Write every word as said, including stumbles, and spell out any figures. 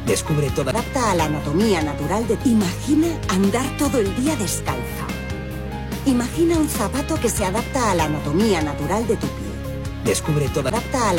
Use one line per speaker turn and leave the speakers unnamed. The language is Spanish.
Descubre toda...
Adapta a la anatomía natural de... Imagina andar todo el día descalza. Imagina un zapato que se adapta a la anatomía natural de tu pie.
Descubre toda...
Adapta a la